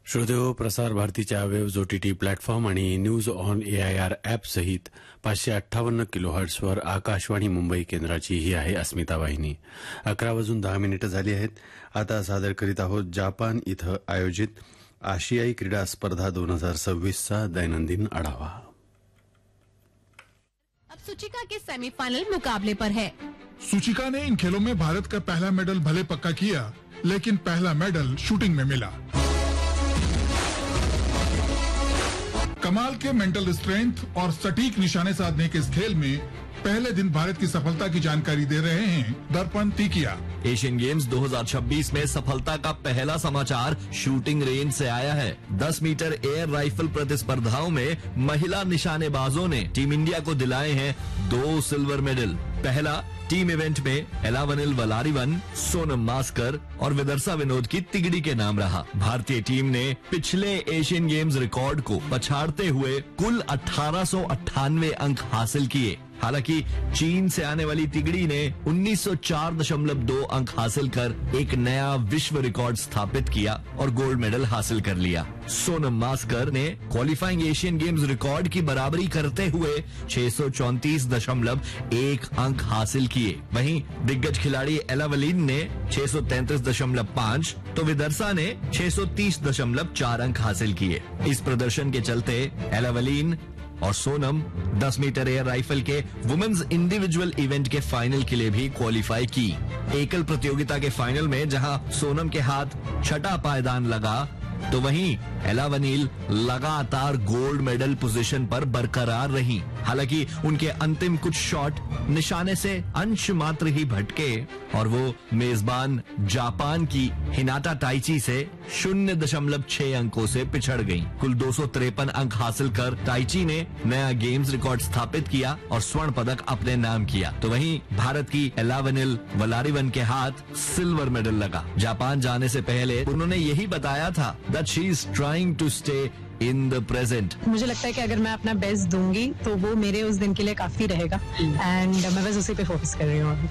श्रोतेहो, प्रसार भारतीच्या waves OTT platform आणि न्यूज ऑन AIR ॲप सहित 558 किलोहर्ट्झवर आकाशवाणी मुंबई केंद्राची ही आहे अस्मिता वाहिनी. 11:10 झाली आहेत. आता सादर करीत आहोत जापान इथं आयोजित आशियाई क्रीडा स्पर्धा 2026चा दैनंदिन आढावा. अब सूचिका के सेमीफाइनल मुकाबले पर है. सूचिका ने इन खेलों में भारत का पहला मेडल भले पक्का किया, लेकिन पहला मेडल शूटिंग में मिला. कमाल के मेंटल स्ट्रेंथ और सटीक निशाने साधने के इस खेल में पहले दिन भारत की सफलता की जानकारी दे रहे हैं दर्पण तीकिया. एशियन गेम्स 2026 में सफलता का पहला समाचार शूटिंग रेंज से आया है. 10 मीटर एयर राइफल प्रतिस्पर्धाओं में महिला निशानेबाजों ने टीम इंडिया को दिलाए हैं 2 सिल्वर मेडल. पहला टीम इवेंट में एलावनिल वलारिवन, सोनम मास्कर और विदर्सा विनोद की तिगड़ी के नाम रहा. भारतीय टीम ने पिछले एशियन गेम्स रिकॉर्ड को पछाड़ते हुए कुल 1898 अंक हासिल किए. हालांकि चीन से आने वाली तिगड़ी ने 1904.2 अंक हासिल कर एक नया विश्व रिकॉर्ड स्थापित किया और गोल्ड मेडल हासिल कर लिया. सोनम मास्कर ने क्वालिफाइंग एशियन गेम्स रिकॉर्ड की बराबरी करते हुए 634.1 अंक हासिल किए. वहीं दिग्गज खिलाड़ी एलावलिन ने 633.5 तो विदर्सा ने 630.4 अंक हासिल किए. इस प्रदर्शन के चलते एलावलिन और सोनम 10 मीटर एयर राइफल के वुमेन्स इंडिविजुअल इवेंट के फाइनल के लिए भी क्वालिफाई की. एकल प्रतियोगिता के फाइनल में जहां सोनम के हाथ छठा पायदान लगा, तो वहीं एलावनील लगातार गोल्ड मेडल पोजीशन पर बरकरार रही. हालांकि उनके अंतिम कुछ शॉट निशाने से अंश मात्र ही भटके और वो मेजबान जापान की हिनाटा ताइची से 0.6 अंकों से पिछड़ गईं. कुल 253 अंक हासिल कर ताइची ने नया गेम्स रिकॉर्ड स्थापित किया और स्वर्ण पदक अपने नाम किया. तो वहीं भारत की एलावनिल वलारिवन के हाथ सिल्वर मेडल लगा. जापान जाने से पहले उन्होंने यही बताया था that she is trying to stay in the present. मुझे लगता है कि अगर मैं अपना बेस्ट दूंगी तो वो मेरे उस दिन के लिए काफी रहेगा एंड मैं बस उसी पे फोकस कर रही हूँ.